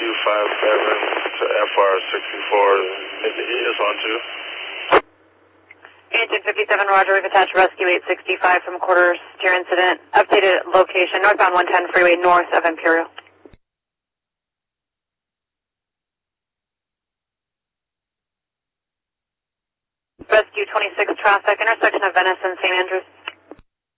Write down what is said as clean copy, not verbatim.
to FR64 is on 2. Agent 57, Roger. We've attached Rescue 865 from quarters to your incident. Updated location, northbound 110 freeway north of Imperial. Rescue 26 traffic, intersection of Venice and St. Andrews.